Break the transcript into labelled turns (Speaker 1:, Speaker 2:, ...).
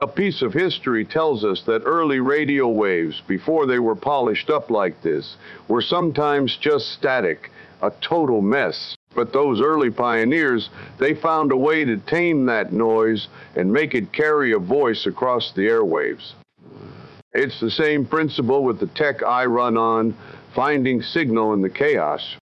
Speaker 1: A piece of history tells us that early radio waves, before they were polished up like this, were sometimes just static, a total mess. But those early pioneers, they found a way to tame that noise and make it carry a voice across the airwaves. It's the same principle with the tech I run on, finding signal in the chaos.